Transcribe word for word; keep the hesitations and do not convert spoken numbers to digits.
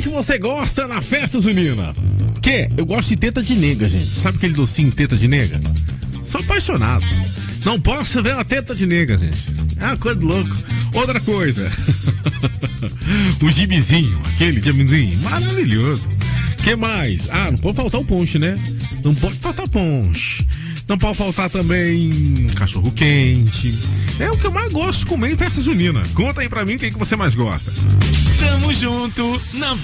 você gosta na festa junina? Que? Eu gosto de teta de nega, gente. Sabe aquele docinho teta de nega? Sou apaixonado. Não posso ver uma teta de nega, gente. É uma coisa de louco. Outra coisa. O gibizinho, aquele gibizinho, maravilhoso. Que mais? Ah, não pode faltar o ponche, né? Não pode faltar ponche. Não pode faltar também cachorro quente. É o que eu mais gosto de comer em festa junina. Conta aí pra mim o que, é que você mais gosta. Tamo junto na